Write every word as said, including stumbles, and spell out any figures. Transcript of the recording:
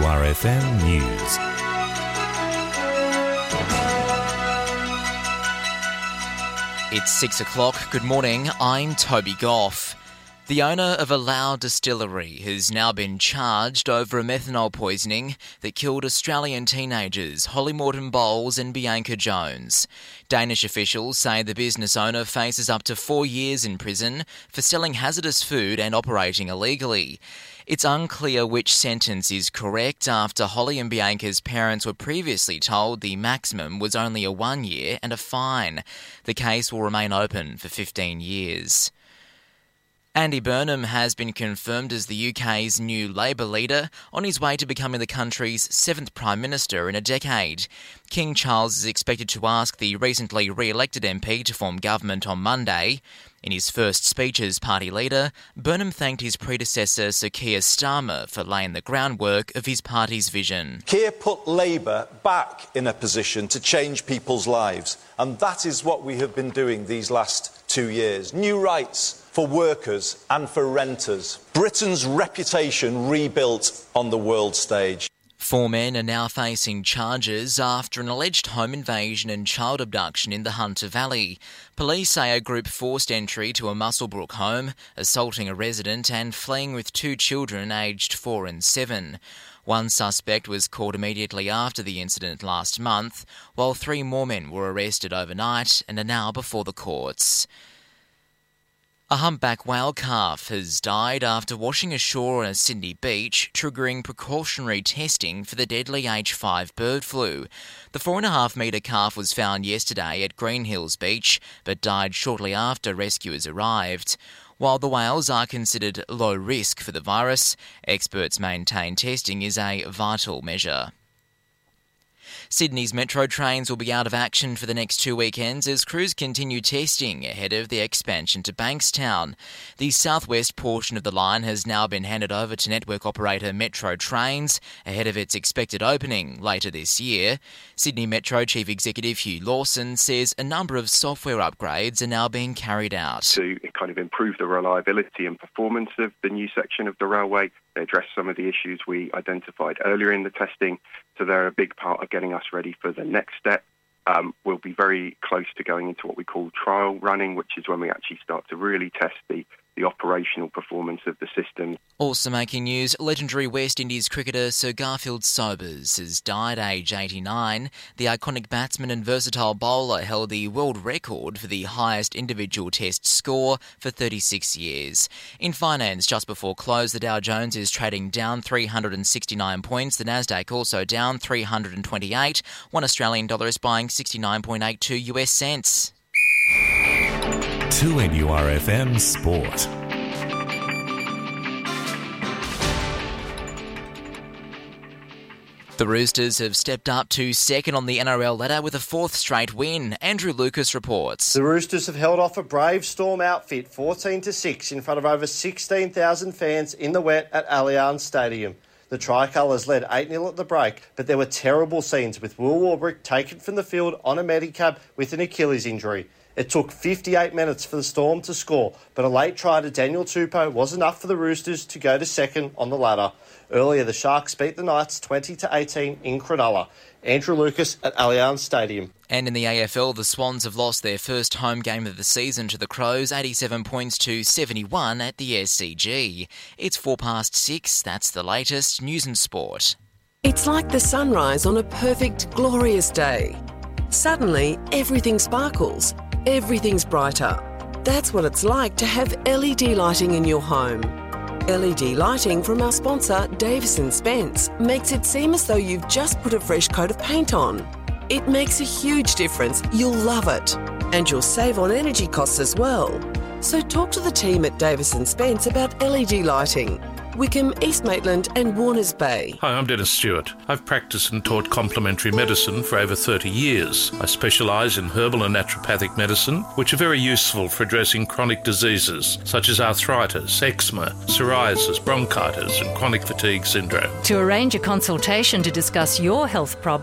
R F M News. It's six o'clock. Good morning. I'm Toby Goff. The owner of a Lau distillery has now been charged over a methanol poisoning that killed Australian teenagers Holly Morton Bowles and Bianca Jones. Danish officials say the business owner faces up to four years in prison for selling hazardous food and operating illegally. It's unclear which sentence is correct after Holly and Bianca's parents were previously told the maximum was only a one year and a fine. The case will remain open for fifteen years. Andy Burnham has been confirmed as the U K's new Labor leader on his way to becoming the country's seventh Prime Minister in a decade. King Charles is expected to ask the recently re-elected M P to form government on Monday. In his first speech as party leader, Burnham thanked his predecessor Sir Keir Starmer for laying the groundwork of his party's vision. Keir put Labour back in a position to change people's lives, and that is what we have been doing these last two years. New rights for workers and for renters. Britain's reputation rebuilt on the world stage. Four men are now facing charges after an alleged home invasion and child abduction in the Hunter Valley. Police say a group forced entry to a Muswellbrook home, assaulting a resident and fleeing with two children aged four and seven. One suspect was caught immediately after the incident last month, while three more men were arrested overnight and are now before the courts. A humpback whale calf has died after washing ashore on a Sydney beach, triggering precautionary testing for the deadly H five bird flu. The four and a half metre calf was found yesterday at Green Hills Beach, but died shortly after rescuers arrived. While the whales are considered low risk for the virus, experts maintain testing is a vital measure. Sydney's metro trains will be out of action for the next two weekends as crews continue testing ahead of the expansion to Bankstown. The southwest portion of the line has now been handed over to network operator Metro Trains ahead of its expected opening later this year. Sydney Metro Chief Executive Hugh Lawson says a number of software upgrades are now being carried out. To kind of improve the reliability and performance of the new section of the railway, they address some of the issues we identified earlier in the testing, so they're a big part of getting us ready for the next step. Um, we'll be very close to going into what we call trial running, which is when we actually start to really test the, the operational performance of the system. Also making news, legendary West Indies cricketer Sir Garfield Sobers has died aged eighty-nine. The iconic batsman and versatile bowler held the world record for the highest individual test score for thirty-six years. In finance, just before close, the Dow Jones is trading down three hundred sixty-nine points. The Nasdaq also down three hundred twenty-eight. One Australian dollar is buying sixty-nine point eight two U S cents. two N U R F M Sport. The Roosters have stepped up to second on the N R L ladder with a fourth straight win. Andrew Lucas reports. The Roosters have held off a brave Storm outfit fourteen to six in front of over sixteen thousand fans in the wet at Allianz Stadium. The Tricolours led eight nil at the break, but there were terrible scenes with Will Warbrick taken from the field on a Medicab with an Achilles injury. It took fifty-eight minutes for the Storm to score, but a late try to Daniel Tupou was enough for the Roosters to go to second on the ladder. Earlier, the Sharks beat the Knights twenty to eighteen in Cronulla. Andrew Lucas at Allianz Stadium. And in the A F L, the Swans have lost their first home game of the season to the Crows, eighty-seven points to seventy-one at the S C G. It's four past six. That's the latest news and sport. It's like the sunrise on a perfect, glorious day. Suddenly, everything sparkles. Everything's brighter. That's what it's like to have L E D lighting in your home. L E D lighting from our sponsor, Davis and Spence, makes it seem as though you've just put a fresh coat of paint on. It makes a huge difference. You'll love it. And you'll save on energy costs as well. So talk to the team at Davis and Spence about L E D lighting. Wickham, East Maitland and Warners Bay. Hi, I'm Dennis Stewart. I've practiced and taught complementary medicine for over thirty years. I specialise in herbal and naturopathic medicine, which are very useful for addressing chronic diseases such as arthritis, eczema, psoriasis, bronchitis and chronic fatigue syndrome. To arrange a consultation to discuss your health problems,